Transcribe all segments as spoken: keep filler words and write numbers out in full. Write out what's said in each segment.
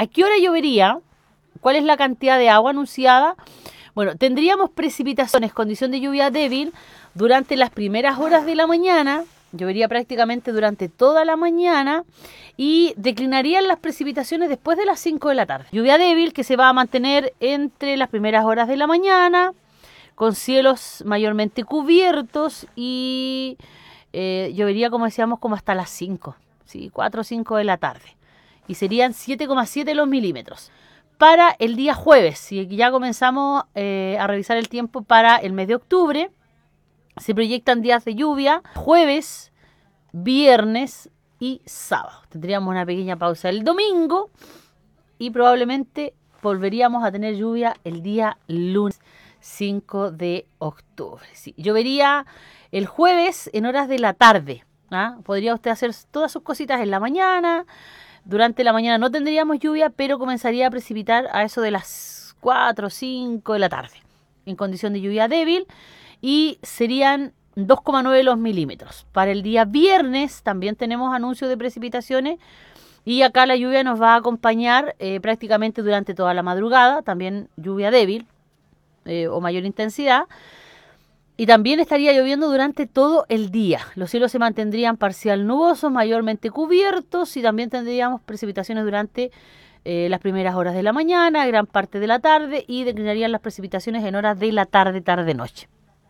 ¿a qué hora llovería? ¿Cuál es la cantidad de agua anunciada? Bueno, tendríamos precipitaciones, condición de lluvia débil, durante las primeras horas de la mañana, llovería prácticamente durante toda la mañana y declinarían las precipitaciones después de las cinco de la tarde. Lluvia débil que se va a mantener entre las primeras horas de la mañana, con cielos mayormente cubiertos y eh, llovería, como decíamos, como hasta las cinco, ¿sí? cuatro o cinco de la tarde. Y serían siete coma siete los milímetros. Para el día jueves, y ya comenzamos eh, a revisar el tiempo para el mes de octubre, se proyectan días de lluvia, jueves, viernes y sábado. Tendríamos una pequeña pausa el domingo y probablemente volveríamos a tener lluvia el día lunes cinco de octubre. Sí, llovería el jueves en horas de la tarde. ¿Ah? Podría usted hacer todas sus cositas en la mañana. Durante la mañana no tendríamos lluvia, pero comenzaría a precipitar a eso de las cuatro o cinco de la tarde, en condición de lluvia débil, y serían dos coma nueve los milímetros. Para el día viernes también tenemos anuncios de precipitaciones, y acá la lluvia nos va a acompañar eh, prácticamente durante toda la madrugada, también lluvia débil eh, o mayor intensidad. Y también estaría lloviendo durante todo el día. Los cielos se mantendrían parcial nubosos, mayormente cubiertos, y también tendríamos precipitaciones durante eh, las primeras horas de la mañana, gran parte de la tarde, y declinarían las precipitaciones en horas de la tarde, tarde-noche.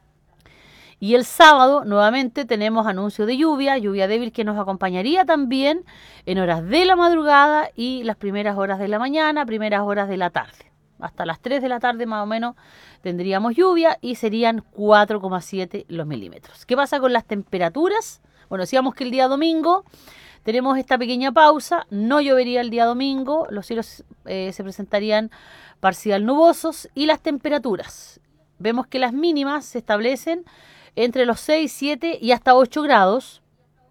Y el sábado, nuevamente, tenemos anuncio de lluvia, lluvia débil que nos acompañaría también en horas de la madrugada y las primeras horas de la mañana, primeras horas de la tarde. Hasta las tres de la tarde más o menos tendríamos lluvia y serían cuatro coma siete los milímetros. ¿Qué pasa con las temperaturas? Bueno, decíamos que el día domingo tenemos esta pequeña pausa, no llovería el día domingo, los cielos eh, se presentarían parcial nubosos y las temperaturas. Vemos que las mínimas se establecen entre los seis, siete y hasta ocho grados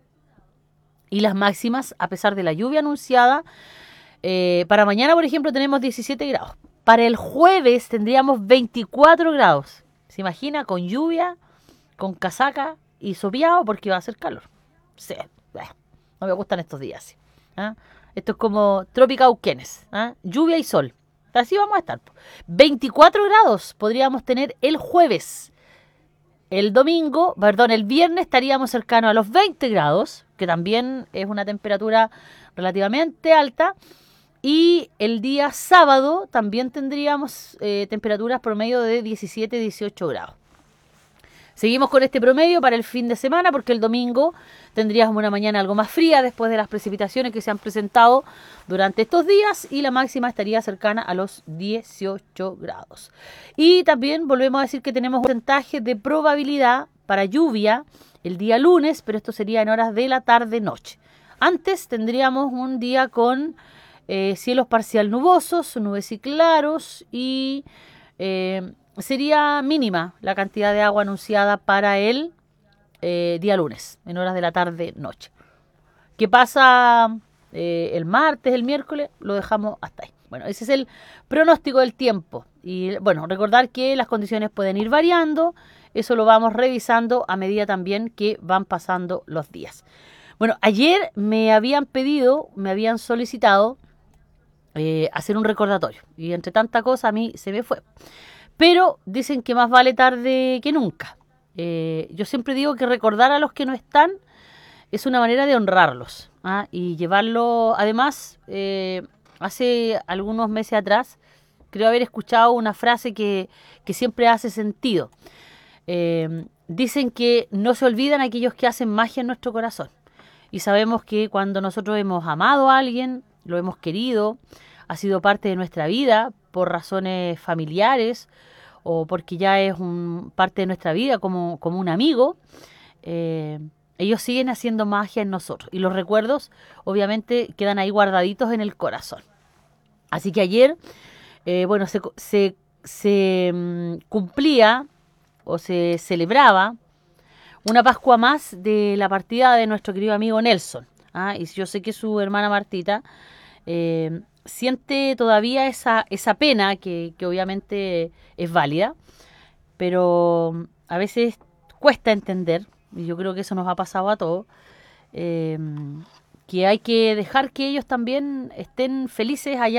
y las máximas, a pesar de la lluvia anunciada, eh, para mañana, por ejemplo, tenemos diecisiete grados. Para el jueves tendríamos veinticuatro grados. ¿Se imagina? Con lluvia, con casaca y sopeado porque va a hacer calor. Sí, no me gustan estos días. ¿Ah? Esto es como Tropical Kenes. ¿Ah? Lluvia y sol. Así vamos a estar. veinticuatro grados podríamos tener el jueves. El domingo, perdón, el viernes estaríamos cercanos a los veinte grados, que también es una temperatura relativamente alta. Y el día sábado también tendríamos eh, temperaturas promedio de diecisiete a dieciocho grados. Seguimos con este promedio para el fin de semana porque el domingo tendríamos una mañana algo más fría después de las precipitaciones que se han presentado durante estos días y la máxima estaría cercana a los dieciocho grados. Y también volvemos a decir que tenemos un porcentaje de probabilidad para lluvia el día lunes, pero esto sería en horas de la tarde-noche. Antes tendríamos un día con Eh, cielos parcial nubosos, nubes y claros y eh, sería mínima la cantidad de agua anunciada para el eh, día lunes, en horas de la tarde-noche. ¿Qué pasa eh, el martes, el miércoles? Lo dejamos hasta ahí. Bueno, ese es el pronóstico del tiempo. Y bueno, recordar que las condiciones pueden ir variando, eso lo vamos revisando a medida también que van pasando los días. Bueno, ayer me habían pedido, me habían solicitado Eh, hacer un recordatorio y entre tanta cosa a mí se me fue, pero dicen que más vale tarde que nunca. Eh, yo siempre digo que recordar a los que no están es una manera de honrarlos, ¿ah? Y llevarlo, además eh, hace algunos meses atrás creo haber escuchado una frase que, que siempre hace sentido. Eh, dicen que no se olvidan aquellos que hacen magia en nuestro corazón, y sabemos que cuando nosotros hemos amado a alguien, lo hemos querido, ha sido parte de nuestra vida por razones familiares o porque ya es un, parte de nuestra vida como, como un amigo, eh, ellos siguen haciendo magia en nosotros y los recuerdos obviamente quedan ahí guardaditos en el corazón. Así que ayer, eh, bueno, se, se, se um, cumplía o se celebraba una Pascua más de la partida de nuestro querido amigo Nelson. ¿Ah? Y yo sé que su hermana Martita eh, siente todavía esa, esa pena que, que obviamente es válida, pero a veces cuesta entender, y yo creo que eso nos ha pasado a todos, eh, que hay que dejar que ellos también estén felices allá